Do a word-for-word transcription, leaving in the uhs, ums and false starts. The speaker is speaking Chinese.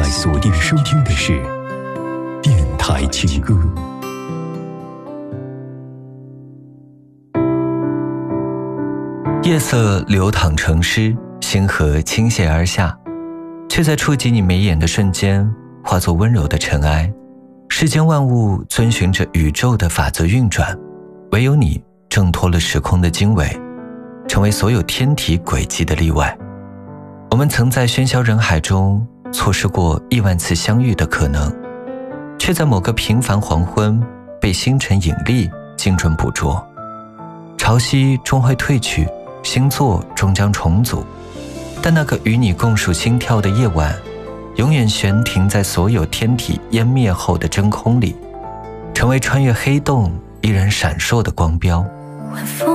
锁定收听的是电台情歌。 夜色流淌成诗，星河倾泻而下，却在触及你眉眼的瞬间化作温柔的尘埃。世间万物遵循着宇宙的法则运转，唯有你挣脱了时空的经纬，成为所有天体轨迹的例外。我们曾在喧嚣人海中错失过亿万次相遇的可能，却在某个平凡黄昏被星辰引力精准捕捉。潮汐终会退去，星座终将重组，但那个与你共数心跳的夜晚，永远悬停在所有天体湮灭后的真空里，成为穿越黑洞依然闪烁的光标。 晚风